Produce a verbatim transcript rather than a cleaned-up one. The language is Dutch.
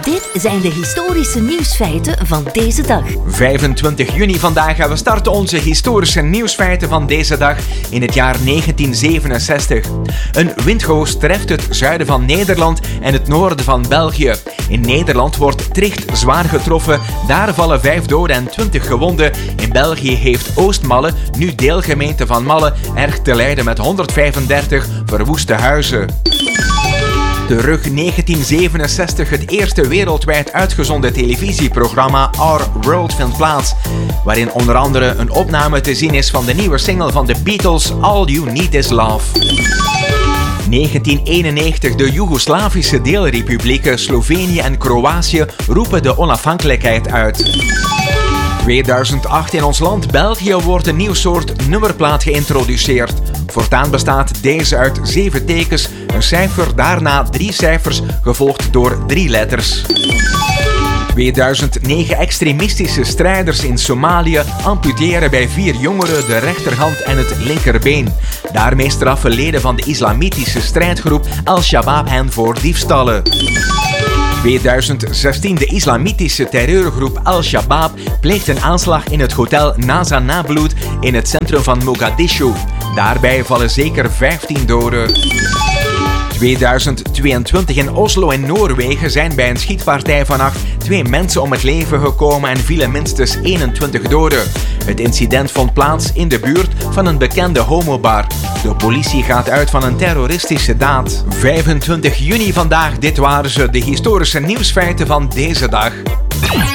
Dit zijn de historische nieuwsfeiten van deze dag. vijfentwintig juni vandaag gaan we starten onze historische nieuwsfeiten van deze dag in het jaar negentien zevenenzestig. Een windhoos treft het zuiden van Nederland en het noorden van België. In Nederland wordt Tricht zwaar getroffen, daar vallen vijf doden en twintig gewonden. In België heeft Oostmalle, nu deelgemeente van Malle, erg te lijden met honderdvijfendertig verwoeste huizen. Terug negentien zevenenzestig, het eerste wereldwijd uitgezonden televisieprogramma Our World vindt plaats, waarin onder andere een opname te zien is van de nieuwe single van de Beatles, All You Need Is Love. negentien eenennegentig, de Joegoslavische deelrepublieken Slovenië en Kroatië roepen de onafhankelijkheid uit. tweeduizend acht, in ons land België wordt een nieuw soort nummerplaat geïntroduceerd. Voortaan bestaat deze uit zeven tekens, een cijfer, daarna drie cijfers, gevolgd door drie letters. tweeduizend negen, extremistische strijders in Somalië amputeren bij vier jongeren de rechterhand en het linkerbeen. Daarmee straffen leden van de islamitische strijdgroep Al-Shabaab hen voor diefstallen. tweeduizend zestien, de islamitische terreurgroep Al-Shabaab pleegt een aanslag in het hotel Nasa Nabloed in het centrum van Mogadishu. Daarbij vallen zeker vijftien doden. tweeduizend tweeëntwintig, in Oslo in Noorwegen zijn bij een schietpartij vannacht twee mensen om het leven gekomen en vielen minstens eenentwintig doden. Het incident vond plaats in de buurt van een bekende homobar. De politie gaat uit van een terroristische daad. vijfentwintig juni vandaag, dit waren ze, de historische nieuwsfeiten van deze dag.